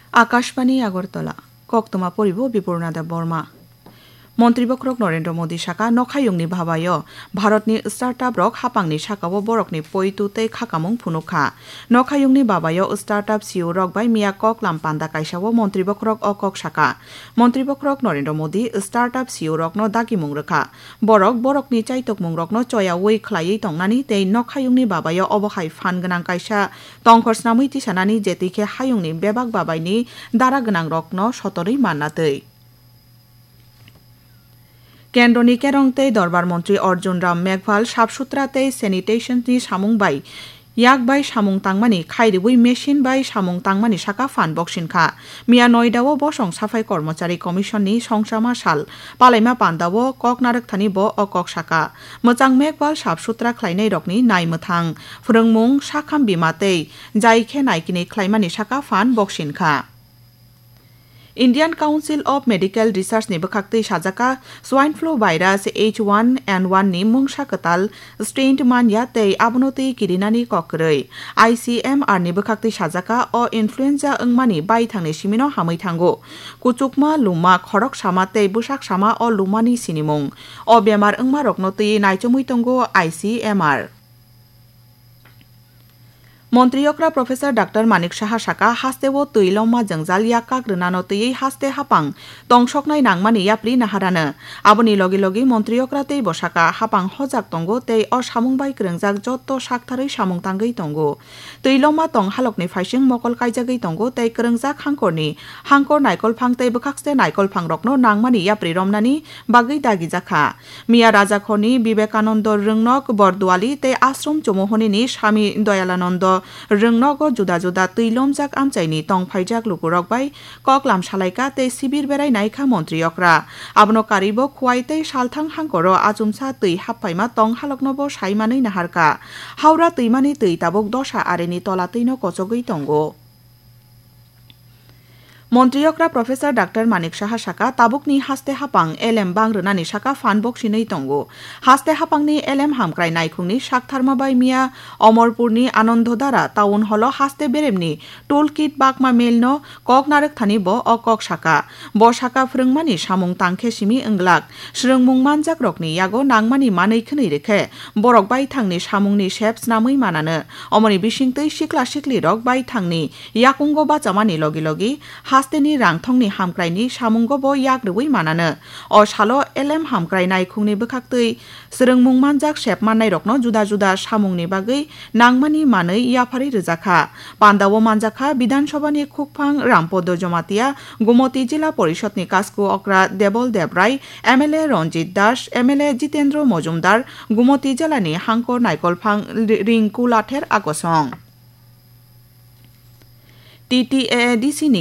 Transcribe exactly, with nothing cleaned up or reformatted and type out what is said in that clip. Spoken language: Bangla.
আকাশবাণী আগরতলা কক্তমা পরিব বিপূর্ণাদা বর্মা মন্ত্রীবক্রক নরেন্দ্র মোদী শাখা নখায়ুংনি ভাবায় ভারতনি স্টার্টআপ রক হাপাংনি শাখাও বরকনি পইতুতে খাকামুং ফুনুখা নখায়ুংনি বাবায় startup CO rock by Mia cock লামপান্দা কাইসাও মন্ত্রীবক্রক অকক শাখা মন্ত্রীবক্রক নরেন্দ্র মোদী স্টার্টআপ সিও রকনো দাকিমুং রেখা বরক বরকনি চাইতকমুং রকনো চয়া ওই খ্লাयै তংনানি তেই নখায়ুংনি বাবায় অবহাই ফান গনাং কাইসা তংখরসনামৈ তিসানানি যেতিखे হায়ুংনি বেবাক বাবাইনি দারা গনাং রকনো সতরই মান্নাতৈ কেন্দ্রনি কেরংতে দরবার মন্ত্রী অর্জুন রাম মেঘওয়াল সাফসুত্রাতে স্যানিটেশননি সামুং বাই ইয়াক বাই সামুং তাংমানি খাইরিবুই মেশিন বাই সামুং তাংমানি শাখা ফান বক্সিনখা মিয়া নয়দাও বসং সাফাই কর্মচারী কমিশননি সংসামা সাল পালাইমা পান্দাও কক নারকথানি ব অকক শাখা মোচাং মেঘওয়াল সাফসুত্রা খ্লাইনাই রকনি নাইমথাং ফোরংমুং সাখাম বিমাতেই যাইখে নাইকিনি খ্লাইমানি শাখা fun বক্সিনখা Indian Council of Medical Research ni bkhakti sajaka swine flu virus H one N one ni mungsa katal strain man ya tei abonoti kirinani kokroi I C M R ni bkhakti sajaka o influenza engmani bai thangni simino hamai thango kuchukma luma khorok sama tei busak sama o lumani sinimung o bemar engma roknoti naichamui tongo I C M R মন্ত্রীয়করা professor doctor Manik Saha শাখা হাস্তেও তৈলমা জংজাল ইয়াকা গ্রনানো তৈই হাস্তে হাপাং তংসকনাই নাংমানি ইয়াপ্রি নাহারানো আবনি লগে লগে মন্ত্রীয়করা তৈ বসাকা হাপাং হজাক তঙ্গো তৈ অ সামুংবাই গ্রংজাক যত সাকথারৈ সামুং তাঙ্গৈ তঙ্গো তৈলমা তং হালকনি ফাইসিং মকল কাইজাগৈ তঙ্গো তৈ গ্রংজাক হাংকরনি হাংকর নাইকল ফাং তৈ বখাকসতে নাইকল ফাং রকনো নাংমানি ইয়াপ্রি রমনানি বাগৈ দাগি জাখা মিয়া রাজাখনি বিবেকানন্দ রংনক বরদোয়ালি তৈ আশ্রম চমোহনিনি স্বামী দয়ালানন্দ রংনগর জুদা জুদা তৈলমজাক আমচাইনি তংফাইজাক লুকুরক বাই ককলাম সালাইকা তে শিবির বেড়াই নাইখা মন্ত্রীয়করা আবনো কারিব খুয়াইতে সালথাং হাংকর আচুমসা তৈ হাপ্পাইমা তং হালকনব সাইমাनै নাহারকা হাওড়া তৈমানি তৈ তাবক দশা আরেনি তলাতৈন কচগৈ তঙ্গ মন্ত্রীয়করা প্রফেসর ডাক্তার মানিক সাহা শাখা তাবুকনি হাস্তে হাপাং এলএম বাংরনানি শাখা ফান বক্সিनै তঙ্গো হাস্তে হাপাংনি এলএম হামক্রাই নাইখুংনি শাকথারমাবাই মিয়া অমরপুরনি আনন্দদারা town hall হাস্তে বেরেমনি toll kit বাকমা মেলনো cock নারকথানি ব অকক শাখা ব শাখা ফ্রংমানি সামুং তাংখে সিমি ওংলাক স্রংমুং মানজাক রকনি ইয়াগো নাংমানি মানৈখनै রেখে বরক বাই থাংনি সামুংনি শেপস নামৈ মানানো অমনি বিসিংতৈ সিকলা সিকলি রক বাই থাংনি ইয়াকুঙ্গ বাচামানি লগে লগে হাস্তেনি রাংথংনি হামক্রাইনি সামুঙ্গব ইয়াগ্রবৈ মানানো অ সালো এলএম হামক্রাই নাইখুংনি বখাকতৈ স্রংমুং মানজাক শেপ মাননাই রকনো জুদা জুদা সামুংনি বাগৈ নাংমানি মাनै ইয়াফারি রোজাখা পান্দাও মানজাখা বিধানসভানি খুকফাং রামপদ জমাতিয়া গুমতি জেলা পরিষদনি কাসকু অকরা দেবল দেবরাই এমএলএ রঞ্জিত দাস এমএলএ জিতেন্দ্র মজুমদার গুমতি জেলানি হাংকর নাইকলফাং রিংকু লাঠের আগসং টিটিএডিসি